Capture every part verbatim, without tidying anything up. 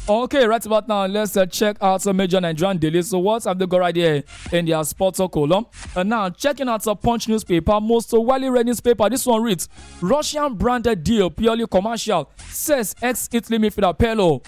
Okay, right about now, let's uh, check out some major Nigerian daily. So, what have they got right here in their sports column? And now, checking out a Punch newspaper, most widely read newspaper. This one reads: Russian branded deal purely commercial, says ex-Italy midfielder Pirlo.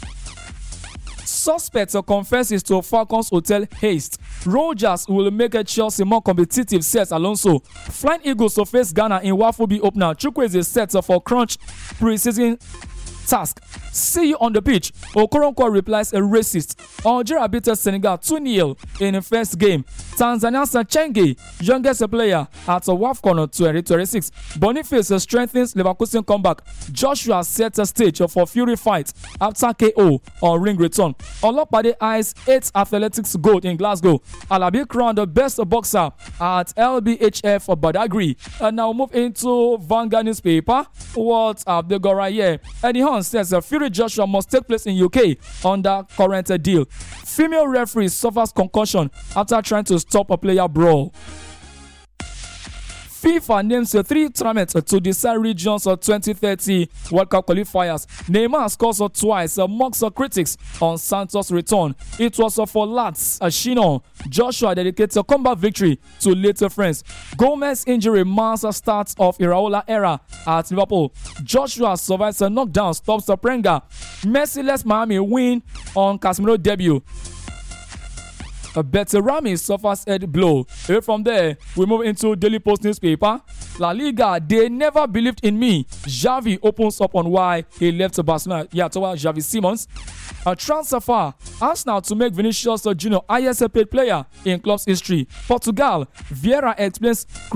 Suspect confesses to Falcons hotel haste. Rogers will make a Chelsea more competitive, says Alonso. Flying Eagles to face Ghana in Waffle B opener. Chukwueze is set for crunch pre-season task. See you on the pitch. Okoronkwo replies a racist. Algeria beat Senegal two nil in the first game. Tanzania's Chenge, youngest player at WAFCON twenty twenty-six. Boniface strengthens Leverkusen comeback. Joshua sets a stage for Fury fight after K O on ring return. Olopade eyes eight athletics gold in Glasgow. Alabi crowned the best boxer at L B H F Badagry. And now move into Vanguard newspaper. What have they got right here? Eddie Hunt says uh, Fury Joshua must take place in U K under current uh, deal. Female referee suffers concussion after trying to stop a player brawl. FIFA names uh, three tournaments uh, to decide regions of twenty thirty World Cup qualifiers. Neymar scores uh, twice, uh, mocks uh, critics on Santos' return. It was uh, for Lats, uh, Shino. Joshua dedicates a comeback victory to later friends. Gomez injury marks a start of Iraola era at Liverpool. Joshua survives a knockdown, stops the Prenga. Messi lets Miami win on Casemiro debut. Beterami suffers head blow. Away from there, we move into Daily Post newspaper. La Liga, they never believed in me. Xavi opens up on why he left Barcelona. Yeah, toward Xavi Simons. A transfer. Arsenal to make Vinicius Junior highest paid player in club's history. Portugal, Vieira explains